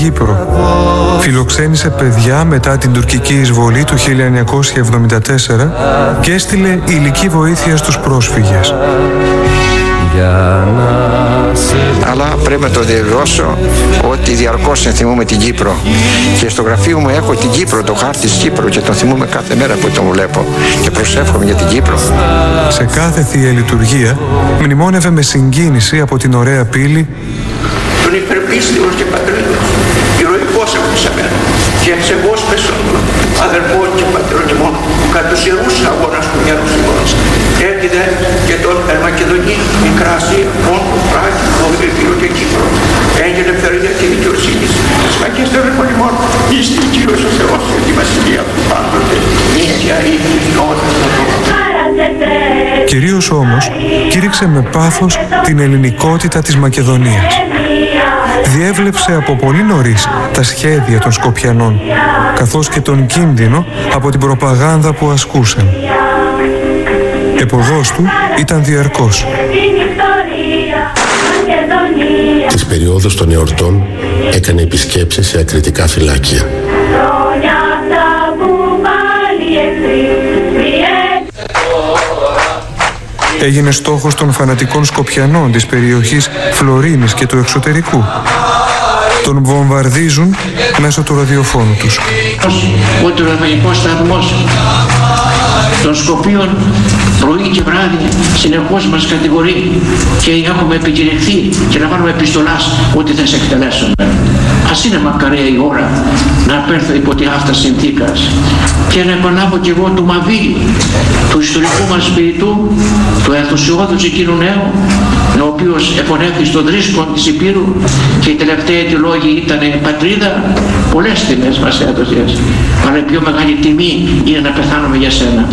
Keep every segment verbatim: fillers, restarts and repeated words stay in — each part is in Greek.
Κύπρο. Φιλοξένησε παιδιά μετά την τουρκική εισβολή του χίλια εννιακόσια εβδομήντα τέσσερα και έστειλε υλική βοήθεια στους πρόσφυγες. Αλλά πρέπει να το διαβιώσω ότι διαρκώς θυμούμαι την Κύπρο. Και στο γραφείο μου έχω την Κύπρο, το χάρτη της Κύπρου, και τον θυμούμαι κάθε μέρα που τον βλέπω και προσεύχομαι για την Κύπρο. Σε κάθε θεία λειτουργία μνημόνευε με συγκίνηση από την ωραία πύλη Τον υπερπίστεως και πατρίδος, ηρωικός ακούσαμε και ευσεβώς πεσόντων, αδερφών και πατρών ημών, κατ' τους ιερούς αγώνας του μιέρους ημών. Έτσι δε και τον Μακεδονή, Μικρά Ασία, Πόντο, Φράκη, Κόβη, Πύρο και Κύπρο. Έγινε ελευθερία και δικαιοσύνη. Σφαγές των ρεπολιμών, είστε Κύριος ο Θεός και τη βασιλεία του πάντοτε, νύχια ή νιώδες να το. Κυρίως όμως κήρυξε με πάθος την ελληνικότητα της Μακεδονίας. Διέβλεψε από πολύ νωρίς τα σχέδια των Σκοπιανών, καθώς και τον κίνδυνο από την προπαγάνδα που ασκούσαν. Επωγός του ήταν διαρκώς. Τις περιόδους των εορτών έκανε επισκέψεις σε ακριτικά φυλάκια. Έγινε στόχος των φανατικών Σκοπιανών της περιοχής Φλωρίνης και του εξωτερικού. Τον βομβαρδίζουν μέσω του ραδιοφώνου τους. Ότι ο ραδιοφωνικός σταθμός των Σκοπίων πρωί και βράδυ συνεχώς μας κατηγορεί και έχουμε επικηρυχθεί και να βάλουμε επιστολάς ότι θα σε εκτελέσουμε. Ας είναι μακαρέα η ώρα να απέρθω υπό τη αυτά συνθήκας και να επαναλάβω κι εγώ του Μαβίλη, του ιστορικού μας ποιητού, του ενθουσιώδους εκείνου νέου, ο οποίος επωνέφθη στον δρίσκο της Υπήρου και η τελευταία του λόγη ήταν πατρίδα. Πολλές τιμές μας έδωσες, αλλά η πιο μεγάλη τιμή είναι να πεθάνουμε για σένα.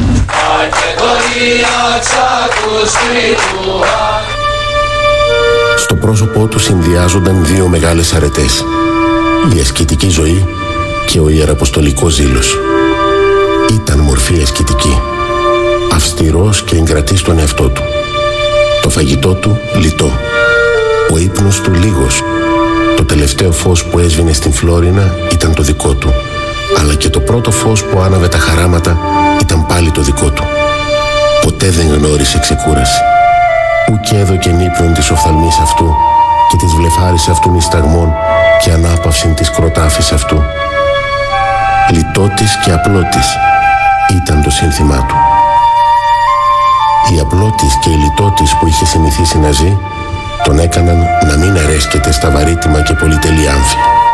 Στο πρόσωπό του συνδυάζονταν δύο μεγάλες αρετές, η ασκητική ζωή και ο ιεραποστολικός ζήλος. Ήταν μορφή ασκητική, αυστηρός και εγκρατής στον εαυτό του. Το φαγητό του λιτό, ο ύπνος του λίγος. Το τελευταίο φως που έσβηνε στην Φλόρινα ήταν το δικό του, αλλά και το πρώτο φως που άναβε τα χαράματα ήταν πάλι το δικό του. Ποτέ δεν γνώρισε ξεκούραση. Ουκ έδωκεν ύπνον της οφθαλμής αυτού και της βλεφάρης αυτού νησταγμών και ανάπαυσιν της κροτάφης αυτού. Λιτότης και απλότης ήταν το σύνθημά του. Η απλότης και η λιτότης που είχε συνηθίσει να ζει τον έκαναν να μην αρέσκεται στα βαρύτιμα και πολυτελή άμφη.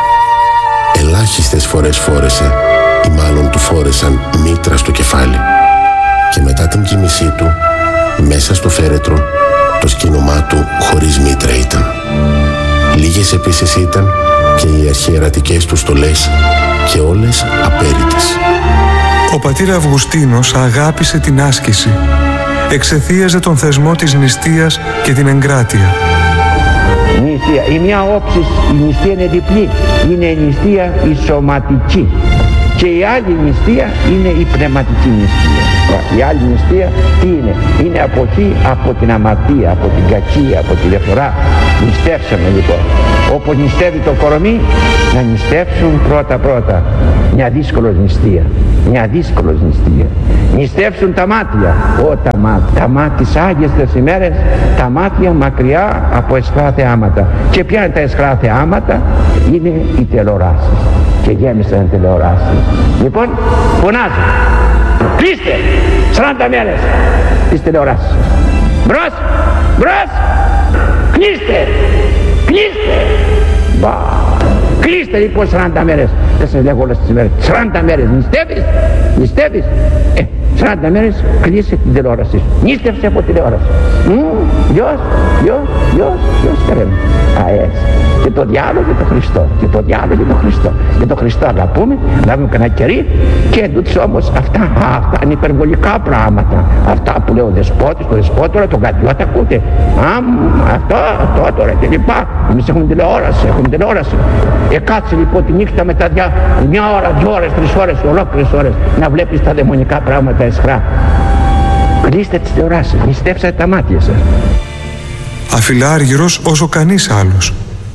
Ελάχιστες φορές φόρεσε ή μάλλον του φόρεσαν μήτρα στο κεφάλι και μετά την κοιμησή του μέσα στο φέρετρο το σκήνομά του χωρίς μήτρα ήταν. Λίγες επίσης ήταν και οι αρχιερατικές του στολές και όλες απέριτες. Ο πατήρ Αυγουστίνος αγάπησε την άσκηση. Εξεθίαζε τον θεσμό της νηστείας και την εγκράτεια. Νηστεία. Η μια όψη, η νηστεία είναι διπλή. Είναι η νηστεία η σωματική. Και η άλλη νηστεία είναι η πνευματική νηστεία. Η άλλη νηστεία τι είναι? Είναι αποχή από την αμαρτία, από την κακία, από τη διαφθορά. Νηστεύσαμε λοιπόν. Όπως νηστεύει το κορομί, να νηστεύσουν πρώτα πρώτα. Μια δύσκολη νηστεία. Μια δύσκολη νηστεία. Νηστεύσουν τα μάτια. Ω τα μάτια. Τα μάτια τις άγιες ημέρες, τα μάτια μακριά από αισχρά θεάματα. Και ποια είναι τα αισχρά θεάματα? Είναι οι τηλεοράσεις. Και γέμισαν τηλεοράσεις. Λοιπόν, φωνάζουν. Κλείστε σαράντα μέρες τις τηλεοράσεις. Μπρος, μπρος, κλείστε, κλείστε. Μπα, κλείστε λοιπόν σαράντα μέρες. Δεν σας λέγω όλες τις μέρες. σαράντα μέρες νηστεύεις, νηστεύεις. Ε, σαράντα μέρες κλείσε την τηλεόραση. Νήστευσε από τηλεόραση. Γιος, γιος, γιος, γιος καρέμαι. Α, έτσι. Και το διάλογο και το Χριστό. Και το διάλογο και το Χριστό. Και το Χριστό αγαπούμε, λάβουμε κανένα κερί. Και εντούτοις όμως αυτά, α, αυτά είναι υπερβολικά πράγματα. Αυτά που λέει ο δεσπότης, το δεσπότορα, το κατιό, τα ακούτε. Α, αυτό, αυτό τώρα και λοιπά. Εμείς έχουμε τηλεόραση, έχουμε τηλεόραση. Ε, κάτσε λοιπόν τη νύχτα με τα δια, μια ώρα, δύο ώρες, τρεις ώρες, ολόκληρες ώρες να βλέπεις τα δαιμονικά πράγματα αισχρά. Κλείστε τις τηλεοράσεις, νηστεύσατε τα μάτια σας. Αφιλάργυρος όσο κανείς άλλος.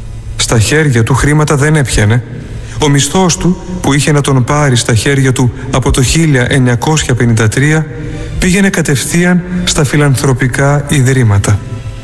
Στα χέρια του χρήματα δεν έπιανε. Ο μισθός του, που είχε να τον πάρει στα χέρια του από το χίλια εννιακόσια πενήντα τρία, πήγαινε κατευθείαν στα φιλανθρωπικά ιδρύματα.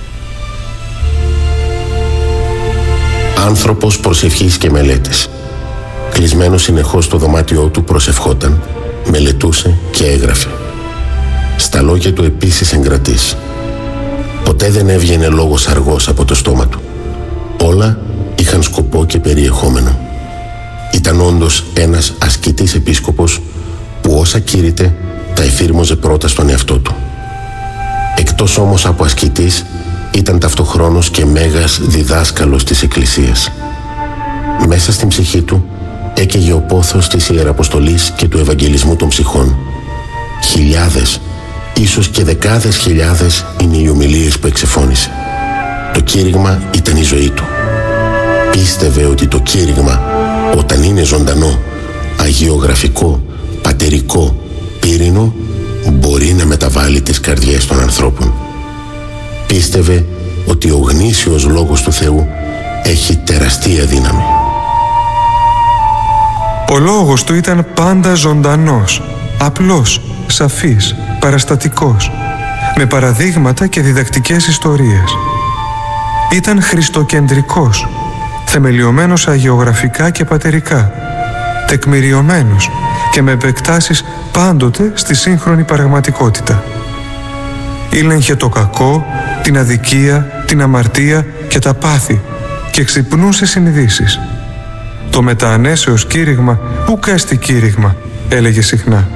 Άνθρωπος προσευχής και μελέτης. Κλεισμένος συνεχώς στο δωμάτιό του προσευχόταν, μελετούσε και έγραφε. Στα λόγια του επίσης εγκρατής. Ποτέ δεν έβγαινε λόγος αργός από το στόμα του. Όλα είχαν σκοπό και περιεχόμενο. Ήταν όντως ένας ασκητής επίσκοπος που όσα κήρυτε τα εφήρμοζε πρώτα στον εαυτό του. Εκτός όμως από ασκητής, ήταν ταυτοχρόνως και μέγας διδάσκαλος της Εκκλησίας. Μέσα στην ψυχή του έκαιγε ο πόθος της Ιεραποστολής και του Ευαγγελισμού των ψυχών. Χιλιάδες, ίσως και δεκάδες χιλιάδες είναι οι ομιλίες που εξεφώνησε. Το κήρυγμα ήταν η ζωή του. Πίστευε ότι το κήρυγμα, όταν είναι ζωντανό, αγιογραφικό, πατερικό, πύρινο, μπορεί να μεταβάλει τις καρδιές των ανθρώπων. Πίστευε ότι ο γνήσιος λόγος του Θεού έχει τεραστία δύναμη. Ο λόγος του ήταν πάντα ζωντανός, απλός, σαφής, παραστατικός, με παραδείγματα και διδακτικές ιστορίες. Ήταν χριστοκεντρικός, θεμελιωμένος αγιογραφικά και πατερικά, τεκμηριωμένος και με επεκτάσεις πάντοτε στη σύγχρονη πραγματικότητα. Ήλεγχε το κακό, την αδικία, την αμαρτία και τα πάθη και ξυπνούσε συνειδήσεις. Το μεταανέσεως κήρυγμα ουκ έστι κήρυγμα, έλεγε συχνά.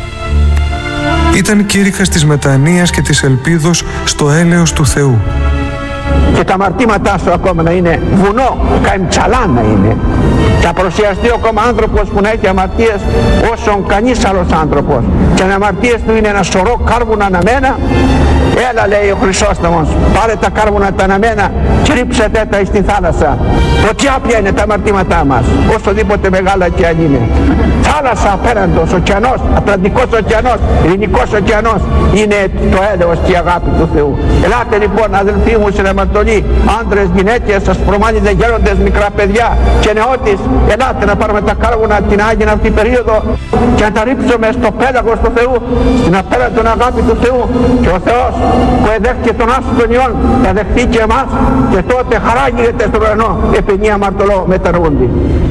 Ήταν κήρυκας της μετανοίας και της ελπίδος στο έλεος του Θεού. Και τα αμαρτήματά σου ακόμα να είναι βουνό, καμτσαλά να είναι. Θα παρουσιαστεί ακόμα άνθρωπος που να έχει αμαρτίες όσον κανείς άλλος άνθρωπος. Και οι αμαρτίες του είναι ένα σωρό κάρβουνα αναμένα. Έλα, λέει ο Χρυσόστομος, πάρε τα κάρβουνα τα αναμένα και ρίψετε τα στη θάλασσα. Ποια είναι τα αμαρτήματά μας, οσοδήποτε μεγάλα και αν είναι. Θάλασσα απέραντος, ωκεανός, Ατλαντικός ωκεανός, Ειρηνικός ωκεανός, είναι το έλεος και η αγάπη του Θεού. Ελάτε λοιπόν αδελφοί μου στην Ανατολή, άντρες, γυναίκες, ασπρομάνιδες, γέροντες, μικρά παιδιά και νεότης, ελάτε να πάρουμε τα κάρβουνα την Άγια αυτή περίοδο και να τα ρίψουμε στο πέλαγος του Θεού, στην απέραντον αγάπη του Θεού, και ο Θεός που εδέχτηκε τον άσο των ιών θα δεχτεί και εμάς, και τότε χαρά γίνεται στον ουρανό επενία αμαρτωλό μετανοούντι.